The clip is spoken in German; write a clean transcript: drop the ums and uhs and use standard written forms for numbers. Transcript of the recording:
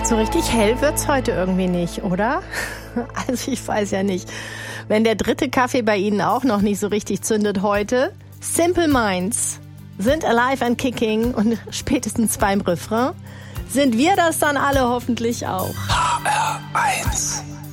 So richtig hell wird's heute irgendwie nicht, oder? Also ich weiß ja nicht. Wenn der dritte Kaffee bei Ihnen auch noch nicht so richtig zündet heute. Simple Minds sind alive and kicking und spätestens beim Refrain sind wir das dann alle hoffentlich auch. HR1